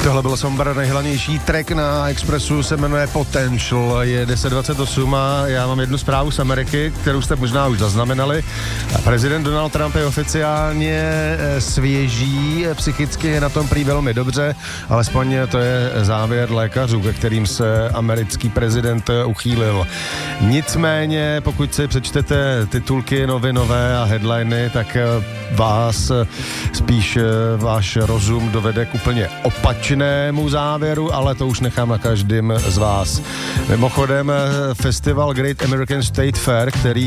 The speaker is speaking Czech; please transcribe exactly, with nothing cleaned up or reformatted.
Tohle byl Somber, nejhlanější track na Expressu, se jmenuje Potential, je deset dvacet osm a já mám jednu zprávu z Ameriky, kterou jste možná už zaznamenali. Prezident Donald Trump je oficiálně svěží, psychicky je na tom prý velmi dobře, alespoň to je závěr lékařů, ke kterým se americký prezident uchýlil. Nicméně, pokud si přečtete titulky novinové a headliny, tak vás spíš váš rozum dovede k úplně opačnému závěru, ale to už nechám na každém z vás. Mimochodem, festival Great American State Fair, který